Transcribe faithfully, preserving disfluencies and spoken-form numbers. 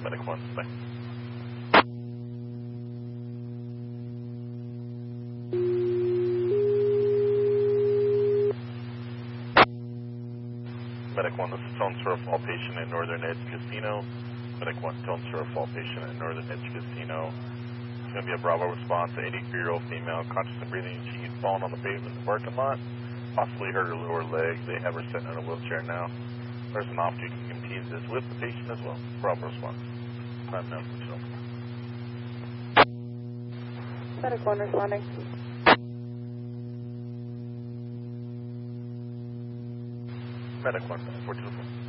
Medic one, bye. Medic one, this is Tones for a fall patient at Northern Edge Casino. Medic one, Tones for a fall patient at Northern Edge Casino. It's going to be a Bravo response, an eighty-three-year-old female, conscious and breathing. She had fallen on the pavement in the parking lot, possibly hurt her lower leg. They have her sitting in a wheelchair now. There's an off-duty E M T that's with the patient as well. Bravo response. Time now, so. Medic one responding. Medic one, four two four.